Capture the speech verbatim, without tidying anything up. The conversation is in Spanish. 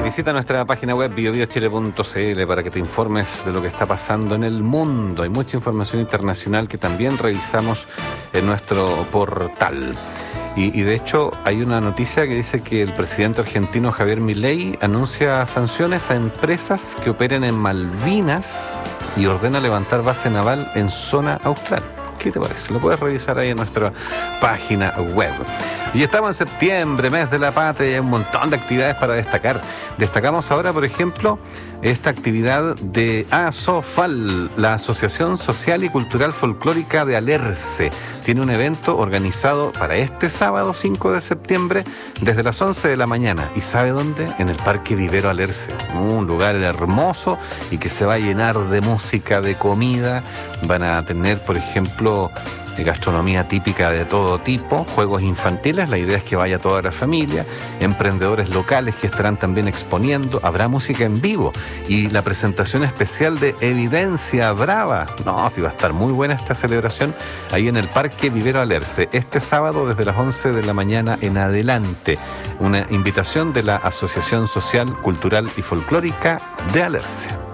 Visita nuestra página web bio bio chile punto c l para que te informes de lo que está pasando en el mundo. Hay mucha información internacional que también revisamos en nuestro portal. Y, y de hecho hay una noticia que dice que el presidente argentino Javier Milei anuncia sanciones a empresas que operen en Malvinas y ordena levantar base naval en zona austral. ¿Qué te parece? Lo puedes revisar ahí en nuestra página web. Y estamos en septiembre, mes de la patria, y hay un montón de actividades para destacar. Destacamos ahora, por ejemplo, esta actividad de ASOFAL, la Asociación Social y Cultural Folclórica de Alerce. Tiene un evento organizado para este sábado cinco de septiembre desde las once de la mañana. ¿Y sabe dónde? En el Parque Vivero Alerce. Un lugar hermoso y que se va a llenar de música, de comida. Van a tener, por ejemplo, gastronomía típica de todo tipo, juegos infantiles, la idea es que vaya toda la familia, emprendedores locales que estarán también exponiendo, habrá música en vivo y la presentación especial de Evidencia Brava. No, sí va a estar muy buena esta celebración ahí en el Parque Vivero Alerce, este sábado desde las once de la mañana en adelante. Una invitación de la Asociación Social, Cultural y Folclórica de Alerce.